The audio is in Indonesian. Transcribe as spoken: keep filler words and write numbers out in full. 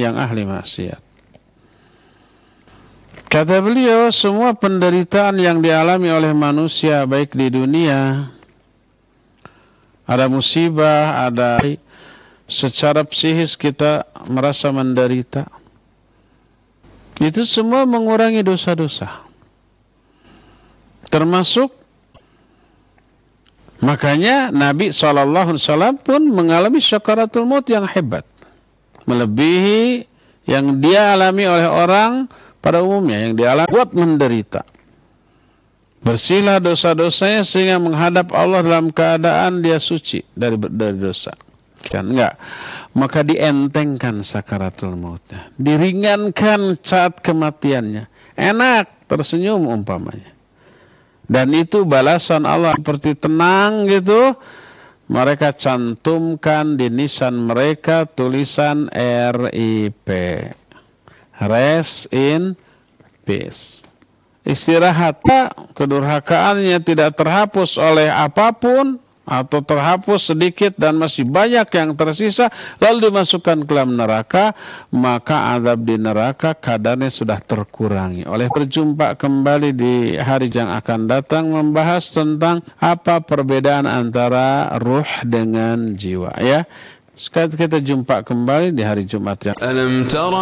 yang ahli maksiat. Kata beliau, semua penderitaan yang dialami oleh manusia baik di dunia, ada musibah, ada secara psikis kita merasa menderita, itu semua mengurangi dosa-dosa. Termasuk, makanya Nabi shallallahu alaihi wasallam pun mengalami sakaratul maut yang hebat, melebihi yang dia alami oleh orang pada umumnya, yang dialami buat menderita. Bersihlah dosa-dosanya sehingga menghadap Allah dalam keadaan dia suci dari dari dosa. Kan enggak? Maka dientengkan sakaratul mautnya, diringankan saat kematiannya. Enak, tersenyum umpamanya. Dan itu balasan Allah seperti tenang gitu. Mereka cantumkan di nisan mereka tulisan R I P. Rest in peace. Istirahat. Kedurhakaannya tidak terhapus oleh apapun, atau terhapus sedikit dan masih banyak yang tersisa, lalu dimasukkan ke dalam neraka, maka azab di neraka kadarnya sudah terkurangi. Oleh berjumpa kembali di hari yang akan datang membahas tentang apa perbedaan antara ruh dengan jiwa, ya. Sekarang kita jumpa kembali di hari Jumat yang